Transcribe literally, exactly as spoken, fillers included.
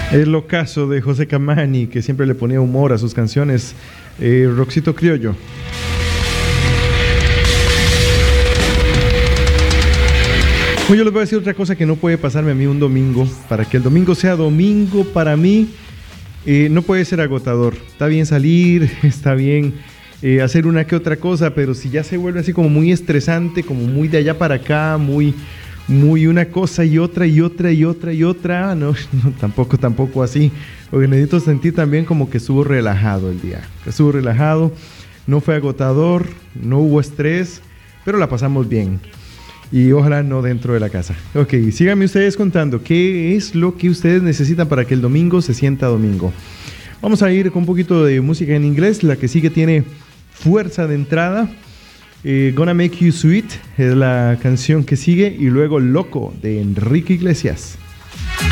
El ocaso de José Camani, que siempre le ponía humor a sus canciones. Eh, Roxito Criollo. Pues yo les voy a decir otra cosa que no puede pasarme a mí un domingo. Para que el domingo sea domingo para mí, eh, no puede ser agotador. Está bien salir, está bien eh, hacer una que otra cosa, pero si ya se vuelve así como muy estresante, como muy de allá para acá, muy, muy una cosa y otra y otra y otra y otra, no, no tampoco, tampoco así. Porque necesito sentir también como que estuvo relajado el día. Que estuvo relajado, no fue agotador, no hubo estrés, pero la pasamos bien. Y ojalá no dentro de la casa. Ok, síganme ustedes contando qué es lo que ustedes necesitan para que el domingo se sienta domingo. Vamos a ir con un poquito de música en inglés. La que sigue tiene fuerza de entrada. Eh, Gonna Make You Sweet es la canción que sigue. Y luego Loco de Enrique Iglesias.